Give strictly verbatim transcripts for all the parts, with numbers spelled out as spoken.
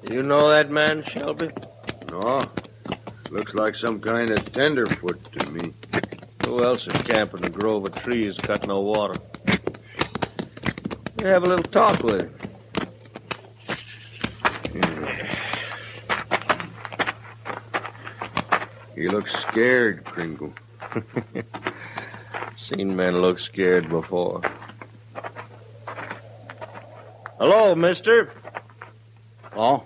You know that man, Shelby? No. Looks like some kind of tenderfoot to me. Who else is camping a grove of trees, got no water? We have a little talk with him. He looks scared, Kringle. Seen men look scared before. Hello, mister. Oh?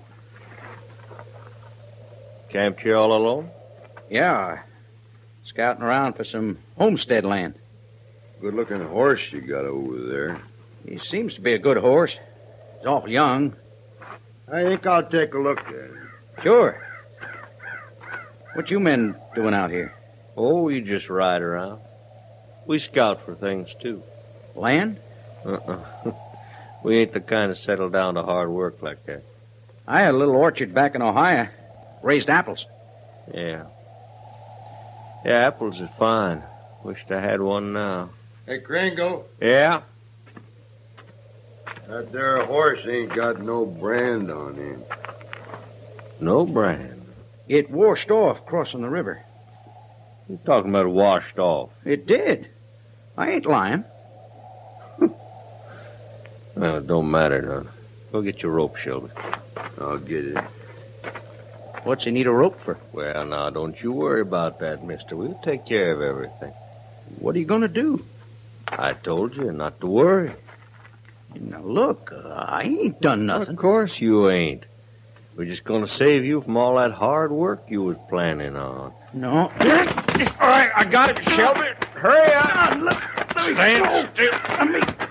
Camped here all alone? Yeah. Scouting around for some homestead land. Good-looking horse you got over there. He seems to be a good horse. He's awful young. I think I'll take a look at him. Sure. What you men doing out here? Oh, we just ride around. We scout for things, too. Land? Uh-uh. We ain't the kind of settle down to hard work like that. I had a little orchard back in Ohio. Raised apples. Yeah. Yeah, apples is fine. Wished I had one now. Hey, Kringle. Yeah? That there horse ain't got no brand on him. No brand. It washed off crossing the river. You talking about washed off? It did. I ain't lying. Well, it don't matter none. Go get your rope, Shelby. I'll get it. What's he need a rope for? Well, now, don't you worry about that, mister. We'll take care of everything. What are you going to do? I told you not to worry. Now, look, uh, I ain't done nothing. Of course you ain't. We're just going to save you from all that hard work you was planning on. No. All right, I got it, Shelby. Hurry up. Let, let Stand me go. still. Let me